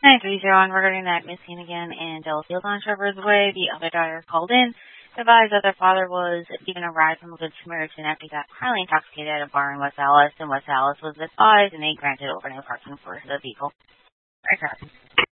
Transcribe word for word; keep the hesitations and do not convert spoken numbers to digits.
nine three zero on regarding that missing again in Delafield on Trevor's Way. The other daughter called in, advised that their father was given a ride from a good Samaritan after he got highly intoxicated at a bar in West Allis, and West Allis was advised and they granted overnight parking for the vehicle. Right,